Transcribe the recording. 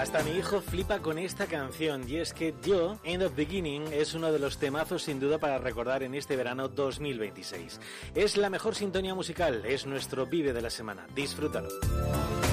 Hasta mi hijo flipa con esta canción, y es que Yo, End of Beginning, es uno de los temazos sin duda para recordar en este verano 2026. Es la mejor sintonía musical, es nuestro Vive de la semana. Disfrútalo.